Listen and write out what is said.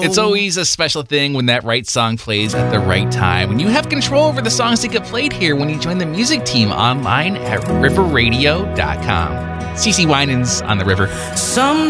It's always a special thing when that right song plays at the right time. And you have control over the songs that get played here when you join the music team online at riverradio.com. CeCe Winans on the River. Some